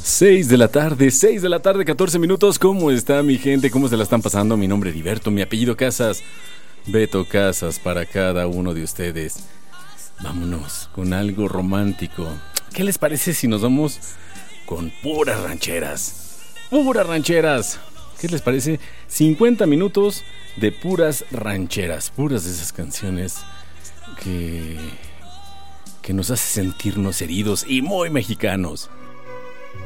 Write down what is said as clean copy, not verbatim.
6 de la tarde, 6 de la tarde, 14 minutos. ¿Cómo está mi gente? ¿Cómo se la están pasando? Mi nombre es Heriberto, mi apellido Casas. Beto Casas para cada uno de ustedes. Vámonos con algo romántico. ¿Qué les parece si nos vamos con puras rancheras? Puras rancheras. ¿Qué les parece? 50 minutos de puras rancheras. Puras de esas canciones que nos hace sentirnos heridos y muy mexicanos.